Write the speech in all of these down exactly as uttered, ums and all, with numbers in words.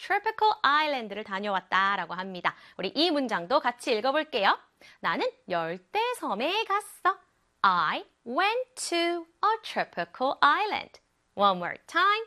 tropical island를 다녀왔다라고 합니다. 우리 이 문장도 같이 읽어볼게요. 나는 열대섬에 갔어. I went to a tropical island. One more time.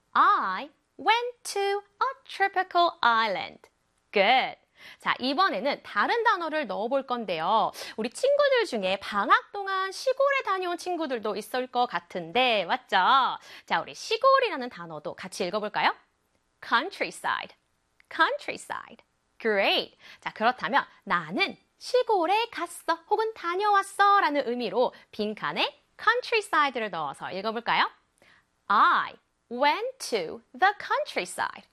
I went to a tropical island. Good. 자, 이번에는 다른 단어를 넣어볼 건데요. 우리 친구들 중에 방학 동안 시골에 다녀온 친구들도 있을 것 같은데, 맞죠? 자, 우리 시골이라는 단어도 같이 읽어볼까요? countryside, countryside. Great. 자, 그렇다면 나는 시골에 갔어 혹은 다녀왔어 라는 의미로 빈칸에 countryside를 넣어서 읽어볼까요? I went to the countryside.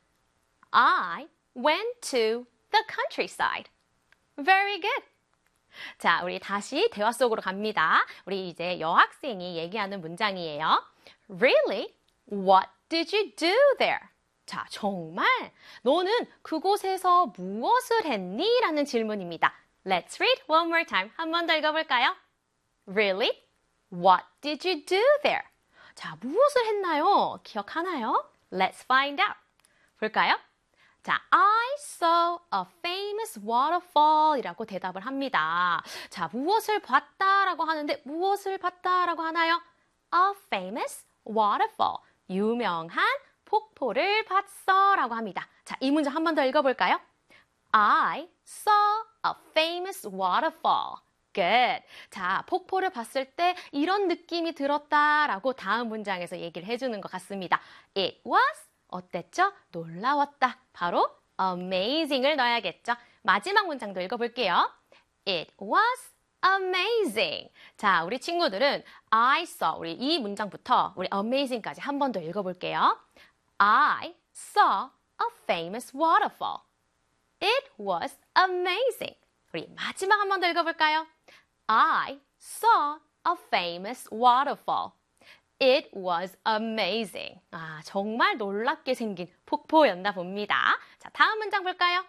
I went to the countryside. Very good. 자, 우리 다시 대화 속으로 갑니다. 우리 이제 여학생이 얘기하는 문장이에요. Really? What did you do there? 자, 정말? 너는 그곳에서 무엇을 했니? 라는 질문입니다. Let's read one more time. 한 번 더 읽어볼까요? Really? What did you do there? 자, 무엇을 했나요? 기억하나요? Let's find out. 볼까요? 자, I saw a famous waterfall 이라고 대답을 합니다. 자, 무엇을 봤다라고 하는데 무엇을 봤다라고 하나요? A famous waterfall. 유명한 폭포를 봤어 라고 합니다. 자, 이 문장 한 번 더 읽어볼까요? I saw a famous waterfall. Good. 자, 폭포를 봤을 때 이런 느낌이 들었다라고 다음 문장에서 얘기를 해주는 것 같습니다. It was 어땠죠? 놀라웠다. 바로 amazing을 넣어야겠죠. 마지막 문장도 읽어볼게요. It was amazing. 자, 우리 친구들은 I saw, 우리 이 문장부터 우리 amazing까지 한 번 더 읽어볼게요. I saw a famous waterfall. It was amazing. 우리 마지막 한 번 더 읽어볼까요? I saw a famous waterfall. It was amazing. 아, 정말 놀랍게 생긴 폭포였나 봅니다. 자, 다음 문장 볼까요?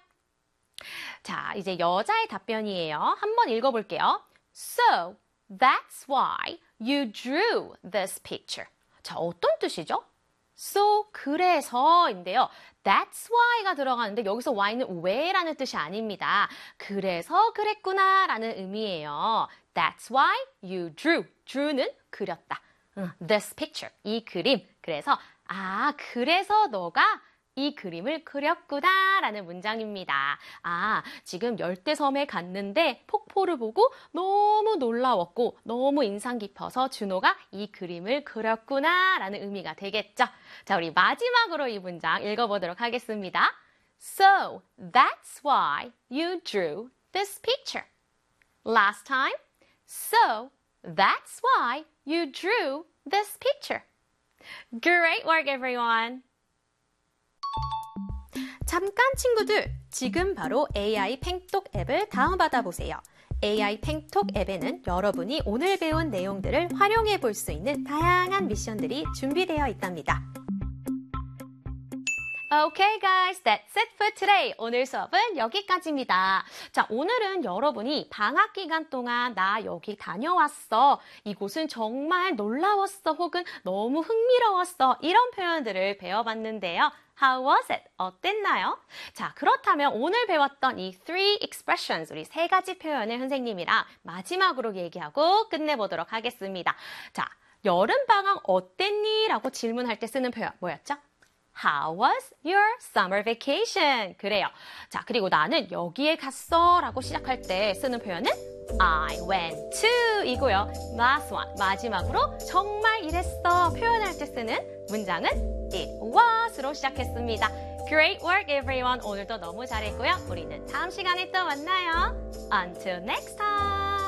자, 이제 여자의 답변이에요. 한번 읽어볼게요. So, that's why you drew this picture. 자, 어떤 뜻이죠? So, 그래서인데요. That's why가 들어가는데 여기서 why는 왜라는 뜻이 아닙니다. 그래서 그랬구나 라는 의미예요. That's why you drew. drew는 그렸다. This picture, 이 그림. 그래서 아, 그래서 너가 이 그림을 그렸구나 라는 문장입니다. 아, 지금 열대섬에 갔는데 폭포를 보고 너무 놀라웠고 너무 인상 깊어서 준호가 이 그림을 그렸구나 라는 의미가 되겠죠. 자, 우리 마지막으로 이 문장 읽어보도록 하겠습니다. So, that's why you drew this picture. Last time, so, that's why you drew this picture. Great work, everyone! 잠깐 친구들, 지금 바로 에이아이 팽톡 앱을 다운받아 보세요. 에이아이 팽톡 앱에는 여러분이 오늘 배운 내용들을 활용해 볼 수 있는 다양한 미션들이 준비되어 있답니다. Okay guys, that's it for today. 오늘 수업은 여기까지입니다. 자, 오늘은 여러분이 방학 기간 동안 나 여기 다녀왔어. 이곳은 정말 놀라웠어 혹은 너무 흥미로웠어. 이런 표현들을 배워봤는데요. How was it? 어땠나요? 자, 그렇다면 오늘 배웠던 이 three expressions, 우리 세 가지 표현을 선생님이랑 마지막으로 얘기하고 끝내보도록 하겠습니다. 자, 여름방학 어땠니? 라고 질문할 때 쓰는 표현 뭐였죠? How was your summer vacation? 그래요. 자, 그리고 나는 여기에 갔어 라고 시작할 때 쓰는 표현은 I went to 이고요. Last one, 마지막으로 정말 이랬어 표현할 때 쓰는 문장은 It was로 시작했습니다. Great work everyone. 오늘도 너무 잘했고요. 우리는 다음 시간에 또 만나요. Until next time.